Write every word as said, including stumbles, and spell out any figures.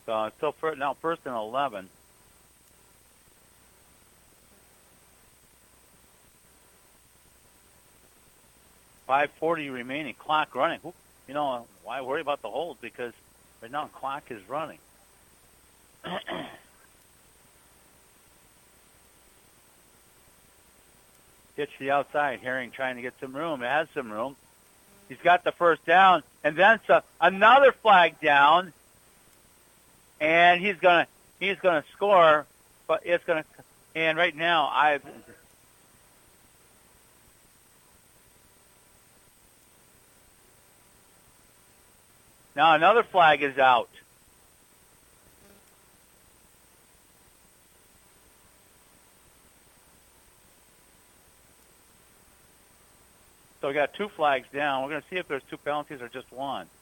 So it's still first, now first and eleven. five forty remaining, clock running. You know, why worry about the hold? Because right now clock is running. Pitch to the outside. Herring trying to get some room. It has some room. He's got the first down, and then so another flag down, and he's gonna he's gonna score, but it's gonna. And right now, I've. Now another flag is out. So we got two flags down. We're going to see if there's two penalties or just one.